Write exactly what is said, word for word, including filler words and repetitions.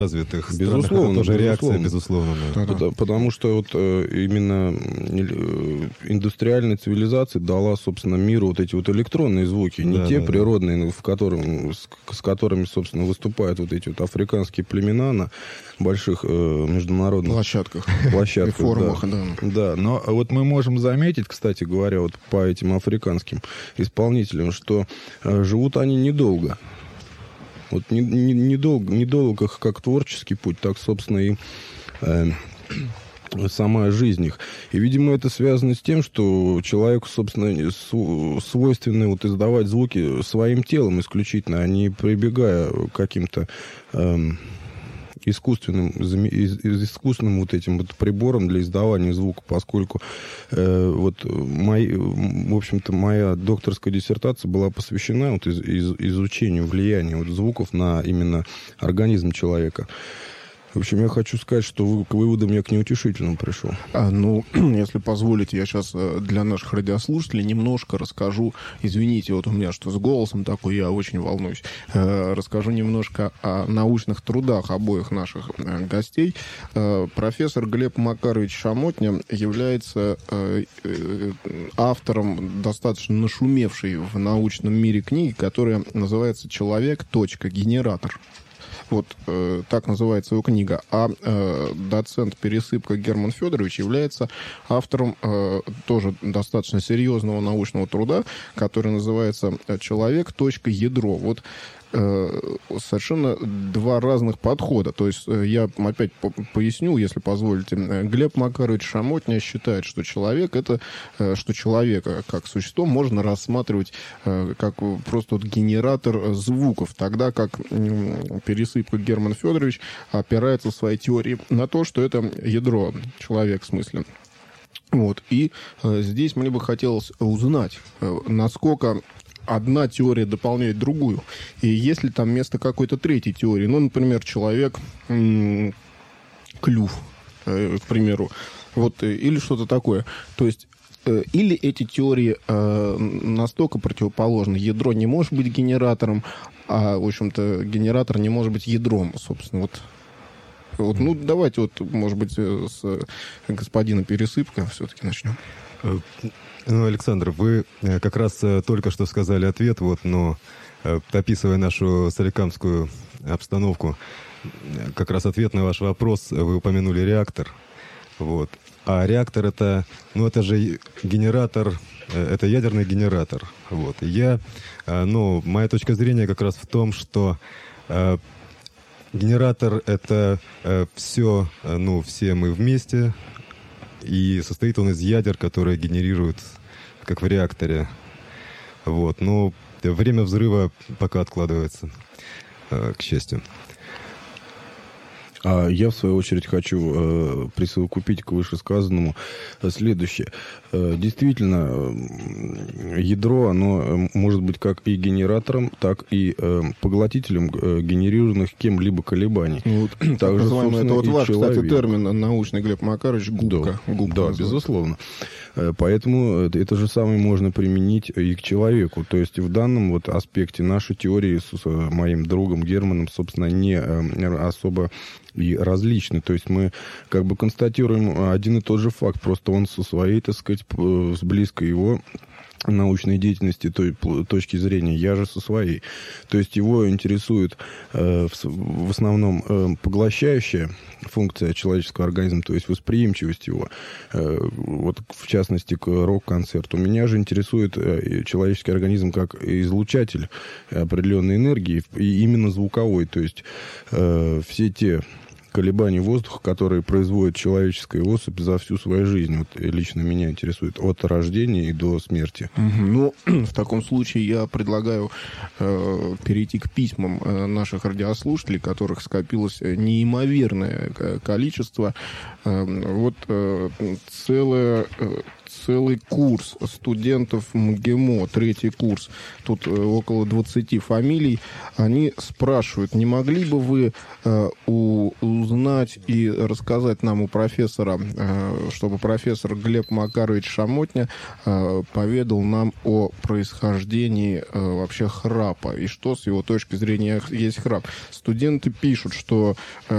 развитых безусловно, странах, это тоже безусловно. реакция, безусловно. Да. Потому, потому что вот именно индустриальная цивилизация дала, собственно, миру вот эти вот электронные звуки, не да, те да, природные, в котором, с, с которыми, собственно, выступают вот эти вот африканские племена на больших э, международных площадках, площадках и форумах, да. Да. да. Но вот мы можем заметить, кстати говоря, вот по этим африканским исполнителям, что э, живут они недолго. Вот недолго, недолго как творческий путь, так, собственно, и э, сама жизнь их. И, видимо, это связано с тем, что человеку, собственно, свойственно вот издавать звуки своим телом исключительно, а не прибегая к каким-то э, искусственным, из, из искусственным вот этим вот прибором для издавания звука, поскольку э, вот мои, в общем-то, моя докторская диссертация была посвящена вот из, из, изучению влияния вот звуков на именно организм человека. В общем, я хочу сказать, что вы, к выводам я к неутешительному пришел. А, ну, если позволите, я сейчас для наших радиослушателей немножко расскажу. Извините, вот у меня что с голосом такой, я очень волнуюсь. Э, расскажу немножко о научных трудах обоих наших э, гостей. Э, профессор Глеб Макарович Шамотня является э, э, автором достаточно нашумевшей в научном мире книги, которая называется «Человек. Генератор». Вот э, так называется его книга. А э, доцент Пересыпка Герман Федорович является автором э, тоже достаточно серьезного научного труда, который называется «Человек. Ядро». Вот э, совершенно два разных подхода. То есть э, я опять по- поясню, если позволите. Глеб Макарович Шамотня считает, что человек это, э, что человека как существо можно рассматривать э, как просто вот генератор звуков, тогда как э, Пересыпка Герман Федорович опирается в своей теории на то, что это ядро, человек в смысле. Вот. И э, здесь мне бы хотелось узнать, э, насколько одна теория дополняет другую. И есть ли там место какой-то третьей теории? Ну, например, человек, м- клюв, э, к примеру. Вот, э, или что-то такое. То есть, э, или эти теории э, настолько противоположны. Ядро не может быть генератором, а, в общем-то, генератор не может быть ядром, собственно. Вот. Вот, ну, давайте, вот, может быть, с господина Пересыпка все-таки начнем. Ну, Александр, вы как раз только что сказали ответ, вот, но описывая нашу соликамскую обстановку, как раз ответ на ваш вопрос, вы упомянули реактор. Вот. А реактор это, ну, это же генератор, это ядерный генератор. Вот. И я, ну, моя точка зрения как раз в том, что э, генератор это э, все, ну, все мы вместе. И состоит он из ядер, которые генерируют, как в реакторе. Вот. Но время взрыва пока откладывается, к счастью. А я, в свою очередь, хочу э, присовокупить к вышесказанному следующее. Э, действительно, э, ядро, оно может быть как и генератором, так и э, поглотителем э, генерированных кем-либо колебаний. Ну, вот, так Также, называемый, это вот ваш, человек. кстати, термин научный, Глеб Макарович, губка. Да, губка да, безусловно. Поэтому это, это же самое можно применить и к человеку. То есть в данном вот аспекте наши теории с моим другом Германом, собственно, не особо и различны. То есть мы как бы констатируем один и тот же факт, просто он со своей, так сказать, с близкой его научной деятельности той точки зрения, я же со своей. То есть его интересует э, в, в основном э, поглощающая функция человеческого организма, то есть восприимчивость его, э, вот в частности к рок-концерту. Меня же интересует э, человеческий организм как излучатель определенной энергии, и именно звуковой, то есть э, все те колебаний воздуха, которые производит человеческая особь за всю свою жизнь. Вот лично меня интересует от рождения и до смерти. Угу. Ну, в таком случае я предлагаю э, перейти к письмам э, наших радиослушателей, которых скопилось неимоверное количество. Э, вот э, целое, э, целый курс студентов МГИМО, третий курс, тут э, около двадцати фамилий, они спрашивают, не могли бы вы э, у, узнать и рассказать нам у профессора, э, чтобы профессор Глеб Макарович Шамотня э, поведал нам о происхождении э, вообще храпа, и что с его точки зрения есть храп. Студенты пишут, что